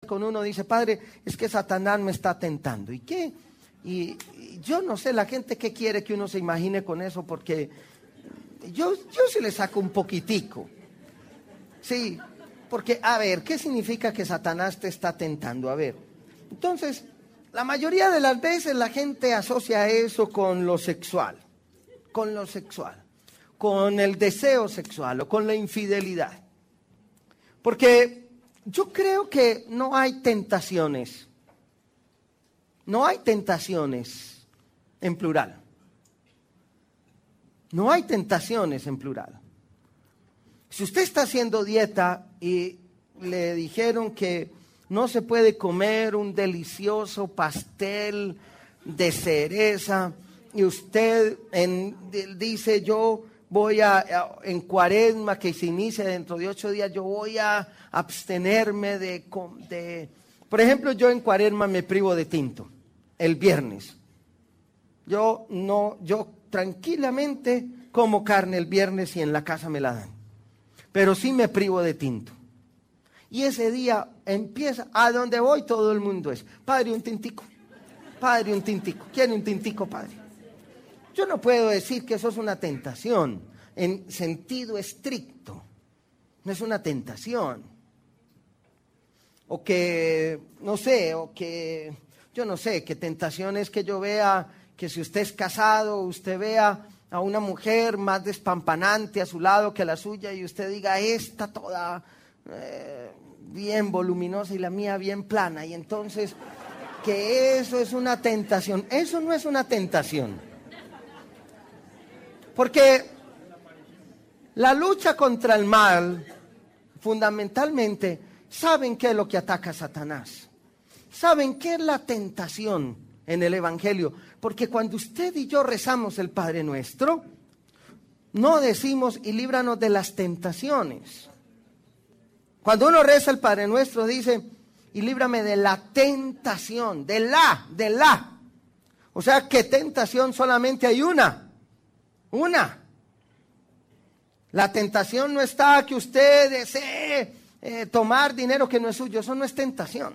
con uno, dice, padre, es que Satanás me está tentando. ¿Y qué? Y yo no sé, la gente qué quiere que uno se imagine con eso, porque yo sí le saco un poquitico. Sí, porque, a ver, ¿qué significa que Satanás te está tentando? A ver, entonces, la mayoría de las veces la gente asocia eso con lo sexual, con el deseo sexual o con la infidelidad. Porque yo creo que no hay tentaciones en plural. No hay tentaciones en plural. Si usted está haciendo dieta y le dijeron que no se puede comer un delicioso pastel de cereza y usted dice, yo voy en Cuaresma, que se inicia dentro de 8 días, yo voy a abstenerme de... Por ejemplo, yo en Cuaresma me privo de tinto el viernes. Yo tranquilamente como carne el viernes y en la casa me la dan. Pero sí me privo de tinto. Y ese día empieza, a donde voy todo el mundo es, padre, un tintico. Padre, un tintico. ¿Quiere un tintico, padre? Yo no puedo decir que eso es una tentación en sentido estricto. No es una tentación. O que, no sé, yo no sé, qué tentación es que yo vea que si usted es casado, usted vea a una mujer más despampanante a su lado que la suya y usted diga, esta toda bien voluminosa y la mía bien plana. Y entonces, que eso es una tentación. Eso no es una tentación. Porque la lucha contra el mal, fundamentalmente, ¿saben qué es lo que ataca a Satanás? ¿Saben qué es la tentación en el Evangelio? Porque cuando usted y yo rezamos el Padre Nuestro, no decimos y líbranos de las tentaciones. Cuando uno reza el Padre Nuestro dice, y líbrame de la tentación, de la. O sea que tentación solamente hay una. La tentación no está que usted desee tomar dinero que no es suyo, eso no es tentación.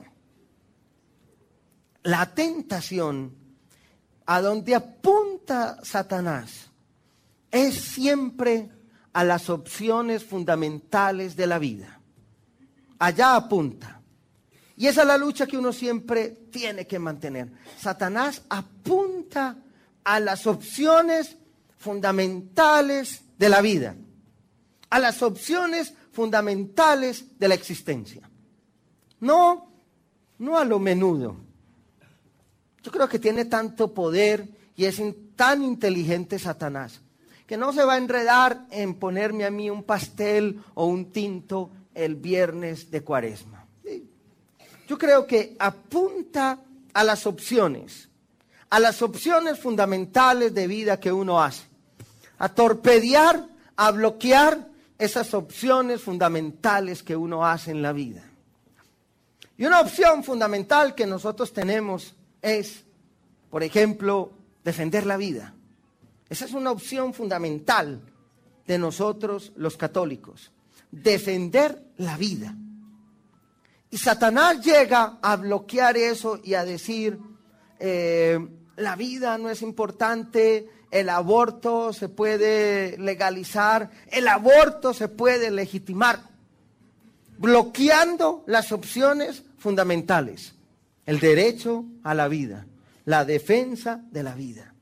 La tentación, a donde apunta Satanás, es siempre a las opciones fundamentales de la vida. Allá apunta. Y esa es la lucha que uno siempre tiene que mantener. Satanás apunta a las opciones fundamentales de la vida, a las opciones fundamentales de la existencia. No a lo menudo. Yo creo que tiene tanto poder y es tan inteligente Satanás, que no se va a enredar en ponerme a mí un pastel o un tinto el viernes de Cuaresma. Yo creo que apunta a las opciones fundamentales de vida que uno hace, a torpedear, a bloquear esas opciones fundamentales que uno hace en la vida. Y una opción fundamental que nosotros tenemos es, por ejemplo, defender la vida. Esa es una opción fundamental de nosotros los católicos, defender la vida. Y Satanás llega a bloquear eso y a decir, la vida no es importante, el aborto se puede legalizar, el aborto se puede legitimar, bloqueando las opciones fundamentales, el derecho a la vida, la defensa de la vida.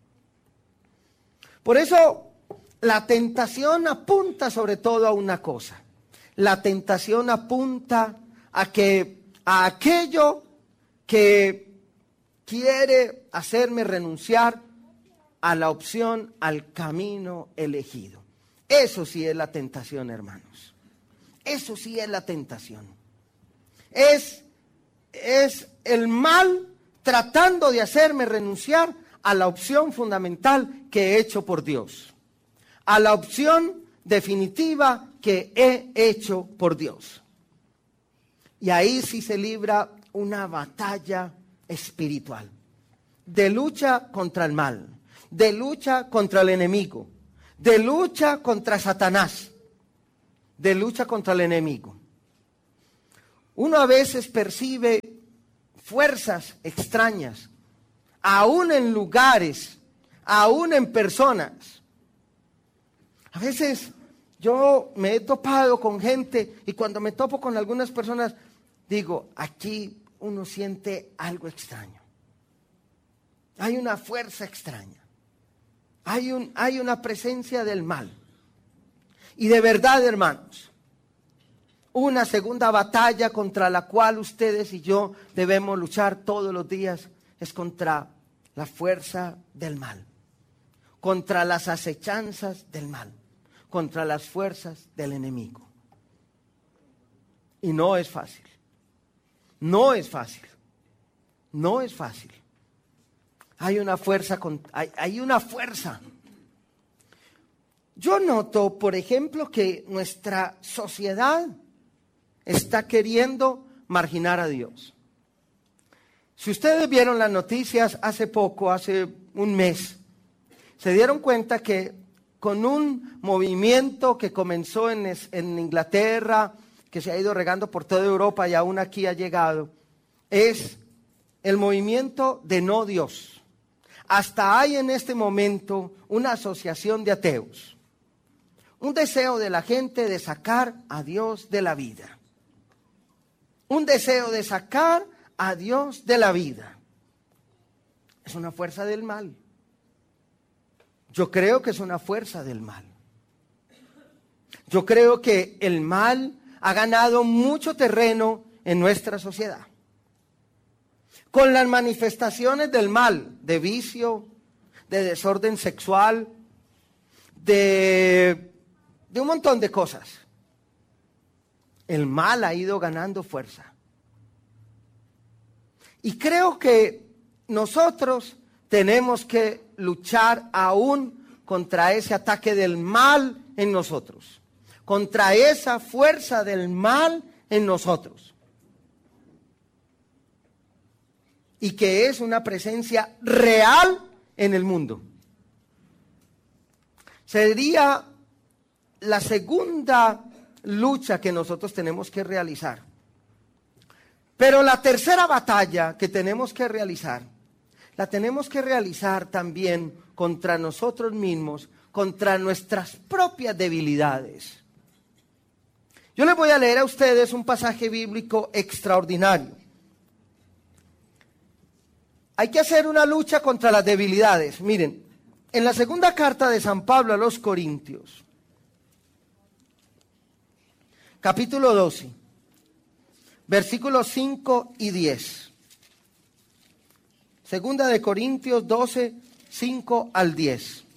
Por eso la tentación apunta sobre todo a una cosa. La tentación apunta a aquello que quiere hacerme renunciar a la opción, al camino elegido. Eso sí es la tentación, hermanos. Eso sí es la tentación. Es el mal tratando de hacerme renunciar a la opción fundamental que he hecho por Dios, a la opción definitiva que he hecho por Dios. Y ahí sí se libra una batalla espiritual, de lucha contra el mal, de lucha contra el enemigo, de lucha contra Satanás, de lucha contra el enemigo. Uno a veces percibe fuerzas extrañas, aún en lugares, aún en personas. A veces yo me he topado con gente y cuando me topo con algunas personas, digo, aquí uno siente algo extraño. Hay una fuerza extraña. Hay una presencia del mal. Y de verdad, hermanos, una segunda batalla contra la cual ustedes y yo debemos luchar todos los días es contra la fuerza del mal, contra las acechanzas del mal, contra las fuerzas del enemigo. Y no es fácil. No es fácil. No es fácil. Hay una fuerza. Hay una fuerza. Yo noto, por ejemplo, que nuestra sociedad está queriendo marginar a Dios. Si ustedes vieron las noticias hace poco, hace un mes, se dieron cuenta que con un movimiento que comenzó en Inglaterra, que se ha ido regando por toda Europa y aún aquí ha llegado, es el movimiento de no Dios. Hasta hay en este momento una asociación de ateos. Un deseo de la gente de sacar a Dios de la vida. Un deseo de sacar a Dios de la vida. Es una fuerza del mal. Yo creo que es una fuerza del mal. Yo creo que el mal ha ganado mucho terreno en nuestra sociedad. Con las manifestaciones del mal, de vicio, de desorden sexual, de un montón de cosas. El mal ha ido ganando fuerza. Y creo que nosotros tenemos que luchar aún contra ese ataque del mal en nosotros, contra esa fuerza del mal en nosotros. Y que es una presencia real en el mundo. Sería la segunda lucha que nosotros tenemos que realizar. Pero la tercera batalla que tenemos que realizar, la tenemos que realizar también contra nosotros mismos, contra nuestras propias debilidades. Yo les voy a leer a ustedes un pasaje bíblico extraordinario. Hay que hacer una lucha contra las debilidades. Miren, en la segunda carta de San Pablo a los Corintios, capítulo 12, versículos 5 y 10. Segunda de Corintios 12, 5 al 10.